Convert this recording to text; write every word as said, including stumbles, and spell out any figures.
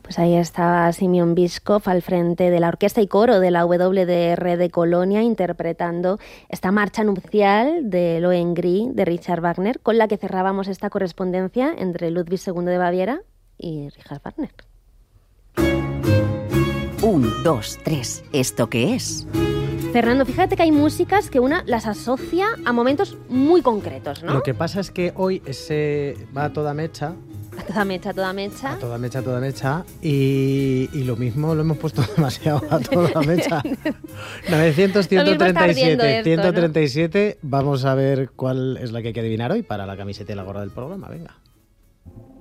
Pues ahí estaba Simeon Biskov al frente de la orquesta y coro de la W D R de Colonia interpretando esta marcha nupcial de Lohengrin de Richard Wagner, con la que cerrábamos esta correspondencia entre Ludwig segundo de Baviera y Richard Wagner. Un, dos, tres. ¿Esto qué es? Fernando, fíjate que hay músicas que una las asocia a momentos muy concretos, ¿no? Lo que pasa es que hoy ese va a toda mecha. A toda mecha, toda mecha. A toda mecha, toda mecha. Y, y lo mismo lo hemos puesto demasiado a toda mecha. novecientos, ciento treinta y siete. Esto, ciento treinta y siete. ¿no? Vamos a ver cuál es la que hay que adivinar hoy para la camiseta y la gorra del programa. Venga.